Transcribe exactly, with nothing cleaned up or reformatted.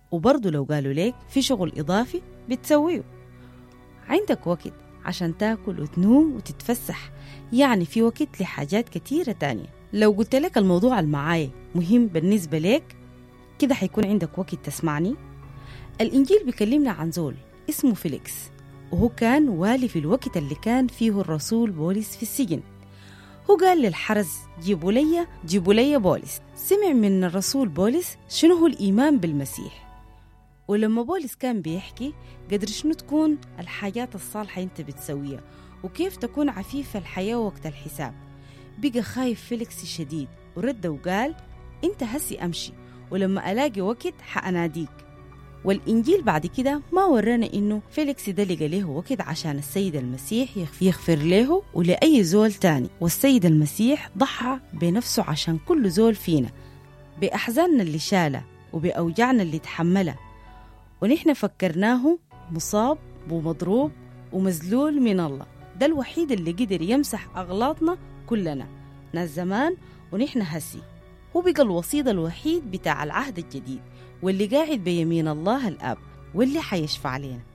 وبرضو لو قالوا لك في شغل إضافي بتسويه. عندك وقت عشان تاكل وتنوم وتتفسح، يعني في وقت لحاجات كتيرة تانية. لو قلت لك الموضوع المعاي مهم بالنسبة لك كده حيكون عندك وقت تسمعني. الإنجيل بيكلمنا عن زول اسمه فيليكس، وهو كان والي في الوقت اللي كان فيه الرسول بولس في السجن. هو قال للحرس جيبوا لي جيبوا لي بولس. سمع من الرسول بولس شنو هو الإيمان بالمسيح، ولما بولس كان بيحكي قدر شنو تكون الحاجات الصالحة انت بتسويها وكيف تكون عفيف الحياة وقت الحساب، بقى خايف فيليكس شديد ورد وقال انت هسي أمشي ولما ألاقي وقت حأناديك. والإنجيل بعد كده ما ورانا إنه فيليكس ده لقى له وقت عشان السيد المسيح يغفر له ولأي زول تاني، والسيد المسيح ضحى بنفسه عشان كل زول فينا، بأحزاننا اللي شالها وبأوجعنا اللي تحملها، ونحن فكرناه مصاب ومضروب ومذلول من الله. ده الوحيد اللي قدر يمسح أغلاطنا كلنا، ناس زمان ونحن هسي. هو بقى الوسيط الوحيد بتاع العهد الجديد، واللي قاعد بيمين الله الآب، واللي حيشفع علينا.